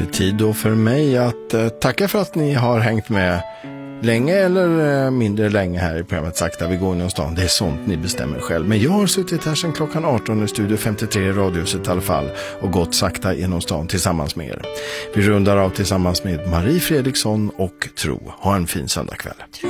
tid då för mig att tacka för att ni har hängt med länge eller mindre länge här i programmet Sakta vi går inom stan. Det är sånt ni bestämmer själv. Men jag har suttit här sedan klockan 18 i Studio 53 i Radiohuset i alla fall och gått sakta genom stan tillsammans med er. Vi rundar av tillsammans med Marie Fredriksson och Tro. Ha en fin söndagkväll.